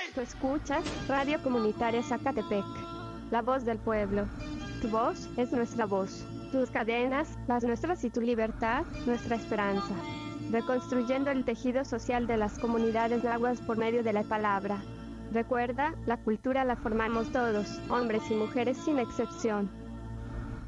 Tú escuchas Radio Comunitaria Zacatepec, la voz del pueblo. Tu voz es nuestra voz. Tus cadenas, las nuestras, y tu libertad, nuestra esperanza. Reconstruyendo el tejido social de las comunidades náhuatl por medio de la palabra. Recuerda, la cultura la formamos todos, hombres y mujeres sin excepción.